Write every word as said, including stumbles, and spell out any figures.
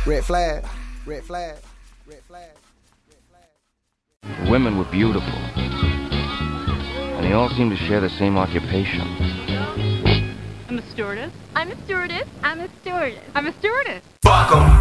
Red flag, red flag, red flag, red flag. The women were beautiful, and they all seemed to share the same occupation. I'm a stewardess. I'm a stewardess. I'm a stewardess. I'm a stewardess. Fuck 'em.